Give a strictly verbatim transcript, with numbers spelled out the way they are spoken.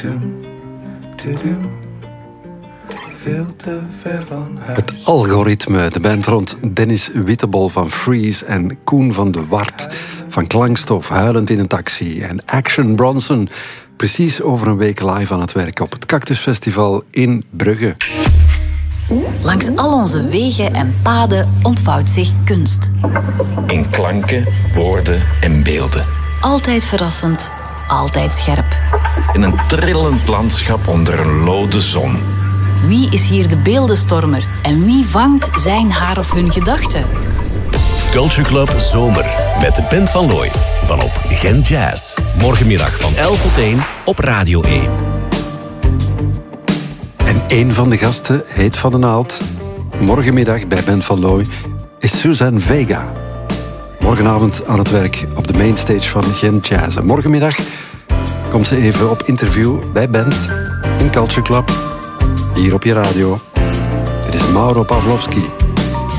Het algoritme, de band rond Dennis Wittebol van Freeze en Koen van de Wart van Klankstof, Huilend in een taxi en Action Bronson, precies over een week live aan het werk op het Cactus Festival in Brugge. Langs al onze wegen en paden ontvouwt zich kunst. In klanken, woorden en beelden. Altijd verrassend, altijd scherp. In een trillend landschap onder een lode zon. Wie is hier de beeldenstormer en wie vangt zijn haar of hun gedachten? Culture Club Zomer met de Band van Looy van op Gent Jazz. Morgenmiddag van elf tot één op Radio één. En een van de gasten heet Van den Naald. Morgenmiddag bij Band van Looy is Suzanne Vega. Morgenavond aan het werk op de mainstage van Gent Jazz. En morgenmiddag komt ze even op interview bij Band in Culture Club. Hier op je radio. Dit is Mauro Pavlovski.